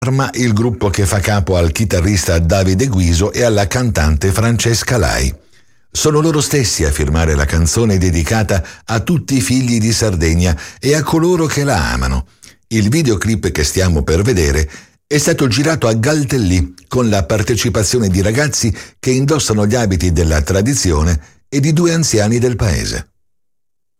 Arma il gruppo che fa capo al chitarrista Davide Guiso e alla cantante Francesca Lai. Sono loro stessi a firmare la canzone dedicata a tutti i figli di Sardegna e a coloro che la amano. Il videoclip che stiamo per vedere è stato girato a Galtellì con la partecipazione di ragazzi che indossano gli abiti della tradizione e di 2 anziani del paese.